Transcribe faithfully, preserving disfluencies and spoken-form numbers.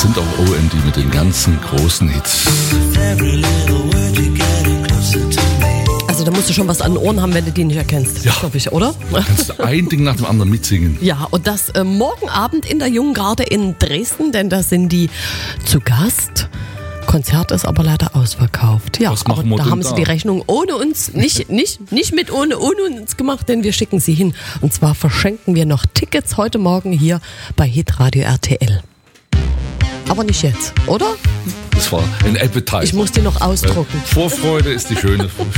sind auch O M D mit den ganzen großen Hits. Also da musst du schon was an den Ohren haben, wenn du die nicht erkennst, Ja. glaube ich, oder? Da kannst du ein Ding nach dem anderen mitsingen. Ja, und das äh, morgen Abend in der Jungen Garde in Dresden, denn da sind die zu Gast. Konzert ist aber leider ausverkauft. Ja, Was aber machen wir da denn haben sie da? die Rechnung ohne uns, nicht, nicht, nicht mit ohne, ohne uns gemacht, denn wir schicken sie hin. Und zwar verschenken wir noch Tickets heute Morgen hier bei Hitradio R T L. Aber nicht jetzt, oder? Das war ein Appetizer. Ich muss die noch ausdrucken. Vorfreude ist die schöne